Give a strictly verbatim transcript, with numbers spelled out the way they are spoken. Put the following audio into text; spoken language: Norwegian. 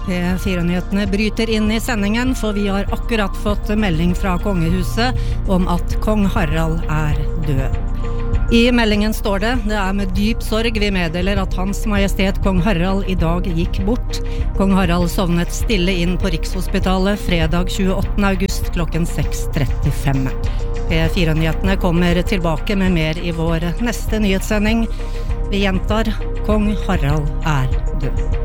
P fire-nyhetene bryter inn i sendingen, for vi har akkurat fått melding fra kongehuset om at kong Harald er død. I meldingen står det, det er med dyp sorg vi meddeler at Hans Majestet Kong Harald i dag gikk bort. Kong Harald sovnet stille inn på Rikshospitalet fredag tjueåttende august klokken seks trettifem. P fire-nyhetene kommer tilbake med mer i vår neste nyhetssending. Vi gjentar, kong Harald er død.